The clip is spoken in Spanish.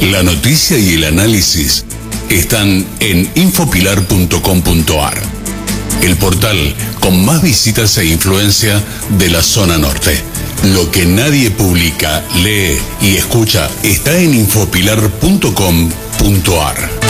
La noticia y el análisis están en infopilar.com.ar, el portal con más visitas e influencia de la zona norte. Lo que nadie publica, lee y escucha está en infopilar.com.ar.